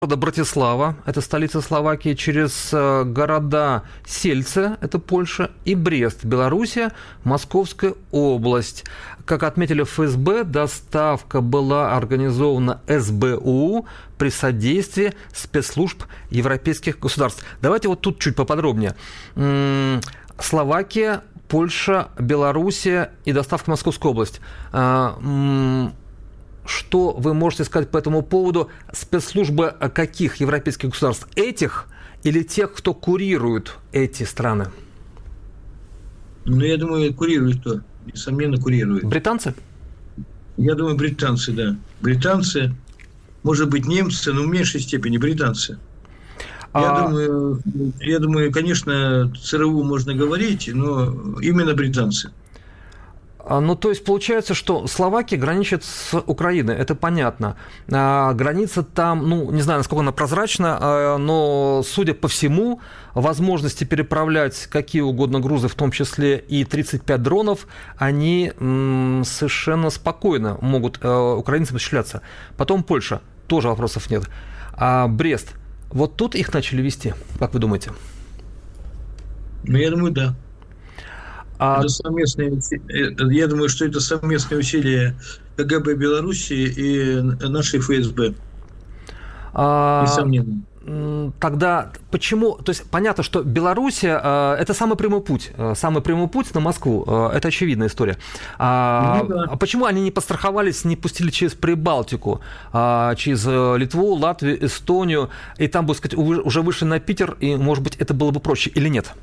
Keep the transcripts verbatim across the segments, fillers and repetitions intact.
Братислава, это столица Словакии, через города Сельце, это Польша, и Брест, Белоруссия, Московская область. Как отметили в эф эс бэ, доставка была организована эс бэ у при содействии спецслужб европейских государств. Давайте вот тут чуть поподробнее. Словакия, Польша, Белоруссия и доставка в Московскую область. Что вы можете сказать по этому поводу? Спецслужбы каких европейских государств? Этих или тех, кто курирует эти страны? Ну, я думаю, курирует кто? Несомненно, курирует. Британцы? Я думаю, британцы, да. Британцы, может быть, немцы, но в меньшей степени британцы. Я, а... думаю, я думаю, конечно, ЦРУ можно говорить, но именно британцы. Ну, то есть, получается, что Словакия граничит с Украиной, это понятно. А, граница там, ну, не знаю, насколько она прозрачна, а, но, судя по всему, возможности переправлять какие угодно грузы, в том числе и тридцать пять дронов, они м, совершенно спокойно могут а, украинцам осуществляться. Потом Польша, тоже вопросов нет. А Брест, вот тут их начали вести, как вы думаете? Ну, я думаю, да. Это совместные, я думаю, что это совместные усилия ка гэ бэ Белоруссии и нашей эф эс бэ. А... Несомненно. Тогда почему, то есть понятно, что Белоруссия – это самый прямой путь, самый прямой путь на Москву, это очевидная история. А, ну, да. а почему они не подстраховались, не пустили через Прибалтику, через Литву, Латвию, Эстонию, и там, бы сказать, уже вышли на Питер, и, может быть, это было бы проще или нет?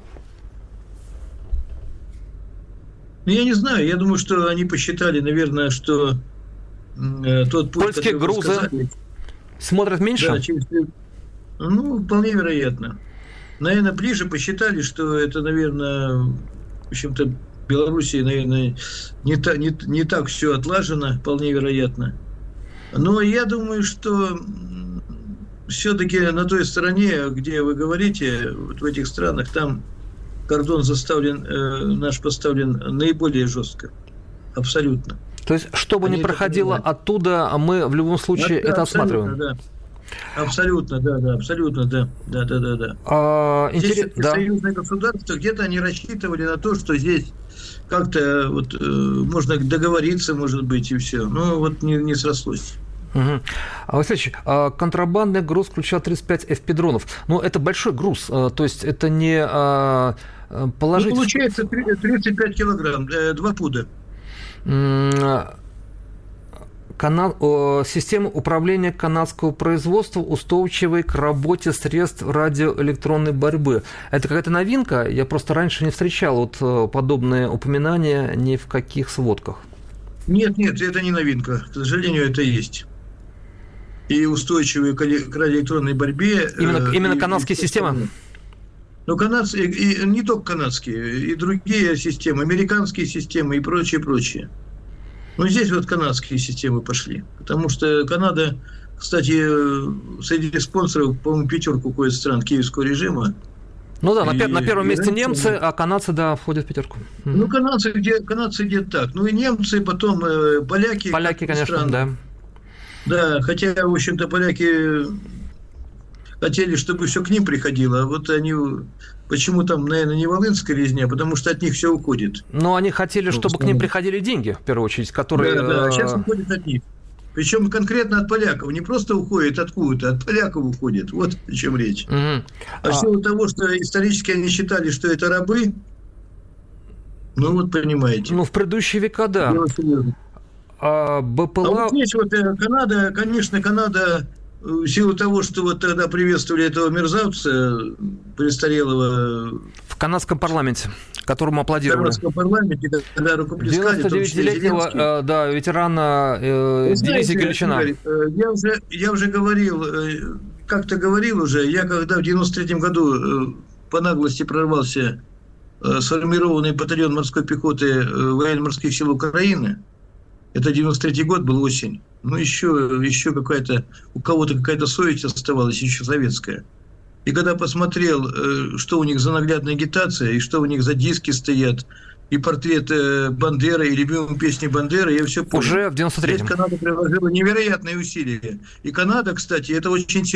Ну, я не знаю, я думаю, что они посчитали, наверное, что э, тот путь, польские грузы сказали, смотрят меньше? Да, через... Ну, вполне вероятно. Наверное, ближе посчитали, что это, наверное, в общем-то, в Белоруссии, наверное, не, та, не, не так все отлажено, вполне вероятно. Но я думаю, что все-таки на той стороне, где вы говорите, вот в этих странах, там кордон заставлен, э, наш поставлен наиболее жестко. Абсолютно. То есть, что бы ни проходило оттуда, мы в любом случае да, это осматриваем. Да. Абсолютно, да, да, абсолютно, да, да, да, да, да. А, здесь интерес... да. союзные государства, где-то они рассчитывали на то, что здесь как-то вот, э, можно договориться, может быть, и все. Но вот не, не срослось. Угу. Василий Ильич, контрабандный груз включал тридцать пять эф пи дронов. Но это большой груз, то есть это не положить... Ну, получается тридцать пять килограмм, два пуда. Канал, система управления канадского производства, устойчивой к работе средств радиоэлектронной борьбы. Это какая-то новинка? Я просто раньше не встречал вот подобные упоминания ни в каких сводках. Нет, нет, это не новинка. К сожалению, это есть. И устойчивые к радиоэлектронной борьбе. Именно, именно и, канадские и, системы? Ну, канадские, и не только канадские, и другие системы, американские системы и прочее, прочее. Но здесь вот канадские системы пошли. Потому что Канада, кстати, среди спонсоров, по-моему, пятерку входит стран киевского режима. Ну да, и, на, на первом и месте раньше, немцы, а канадцы, да, входят в пятерку. Ну, канадцы где, канадцы где-то так. Ну, и немцы, потом э, поляки. Поляки, конечно, страны. да. Да, хотя, в общем-то, поляки хотели, чтобы все к ним приходило, а вот они, почему там, наверное, не волынская резня, потому что от них все уходит. Но они хотели, чтобы ну, к ним приходили деньги, в первую очередь, которые... Да, да, сейчас уходят от них. Причем конкретно от поляков. Не просто уходит откуда-то, от поляков уходит. Вот о чем речь. Угу. А, а в силу того, что исторически они считали, что это рабы, ну вот понимаете. Ну, в предыдущие века, да. А, БПЛА... а вот здесь вот Канада, конечно, Канада, в силу того, что вот тогда приветствовали этого мерзавца престарелого... В канадском парламенте, которому аплодировали. В канадском парламенте, когда рукоплескали... девяносто девятилетнего да, ветерана э, дивизии Галичина. Я уже, я уже говорил, как-то говорил уже, я когда в девяносто третьем году по наглости прорвался сформированный батальон морской пехоты военно-морских сил Украины, это девяносто третий год был, осень. Ну, еще, еще какая-то, у кого-то какая-то совесть оставалась, еще советская. И когда посмотрел, что у них за наглядная агитация, и что у них за диски стоят, и портрет Бандеры, и любимые песни Бандеры, я все понял. Уже в девяносто третьем. Здесь Канада приложила невероятные усилия. И Канада, кстати, это очень